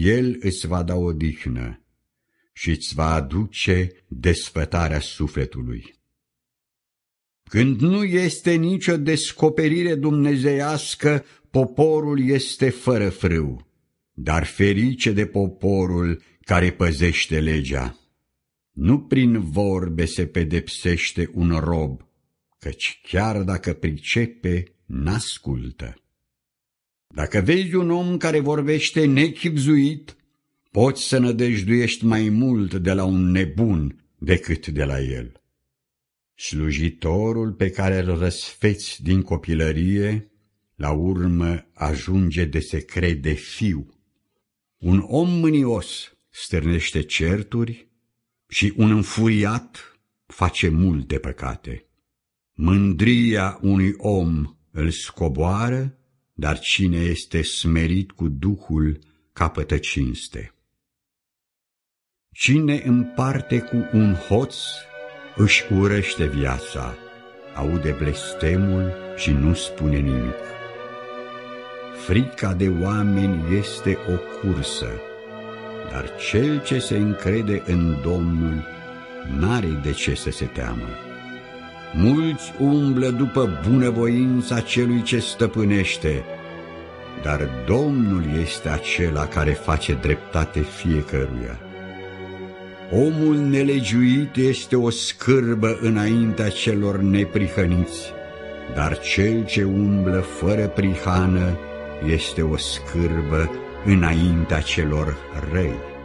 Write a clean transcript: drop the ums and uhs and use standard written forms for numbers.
El îți va da odihnă și îți va aduce desfătarea sufletului. Când nu este nicio descoperire dumnezeiască, poporul este fără frâu, dar ferice de poporul care păzește legea. Nu prin vorbe se pedepsește un rob, căci chiar dacă pricepe, n-ascultă. Dacă vezi un om care vorbește nechibzuit, poți să nădăjduiești mai mult de la un nebun decât de la el. Slujitorul pe care îl răsfeți din copilărie, la urmă ajunge de se crede fiu. Un om mânios stârnește certuri și un înfuriat face multe păcate. Mândria unui om îl scoboară, dar cine este smerit cu Duhul capătă cinste. Cine împarte cu un hoț își urăște viața, aude blestemul și nu spune nimic. Frica de oameni este o cursă, dar cel ce se încrede în Domnul n-are de ce să se teamă. Mulți umblă după bunăvoința celui ce stăpânește, dar Domnul este acela care face dreptate fiecăruia. Omul nelegiuit este o scârbă înaintea celor neprihăniți, dar cel ce umblă fără prihană este o scârbă înaintea celor răi.